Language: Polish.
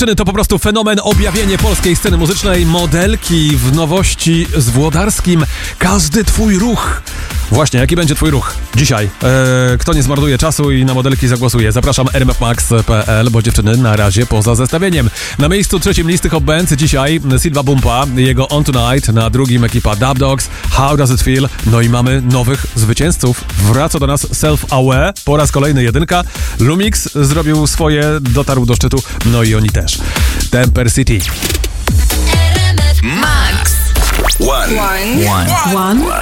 To po prostu fenomen, objawienie polskiej sceny muzycznej, modelki w nowości z Włodarskim. Każdy twój ruch. Właśnie, jaki będzie twój ruch dzisiaj? Kto nie zmarnuje czasu i na modelki zagłosuje? Zapraszam rmfmax.pl, bo dziewczyny na razie poza zestawieniem. Na miejscu trzecim listy Hot Band dzisiaj Silva Bumpa, jego On Tonight, na drugim ekipa Dub Dogs, How Does It Feel? No i mamy nowych zwycięzców. Wraca do nas Self Aware, po raz kolejny 1. Lumix zrobił swoje, dotarł do szczytu, no i oni też. Temper City. Max. One.